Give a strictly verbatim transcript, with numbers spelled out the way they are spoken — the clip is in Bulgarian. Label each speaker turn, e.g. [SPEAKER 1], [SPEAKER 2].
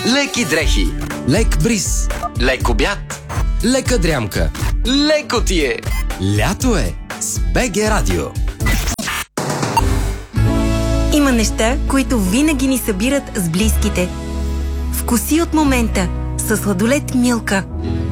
[SPEAKER 1] леки дрехи,
[SPEAKER 2] лек бриз,
[SPEAKER 1] лек обяд,
[SPEAKER 2] лека дрямка,
[SPEAKER 1] леко ти е.
[SPEAKER 2] Лято е с БГ Радио.
[SPEAKER 3] Има неща, които винаги ни събират с близките. Вкуси от момента със сладолед Милка.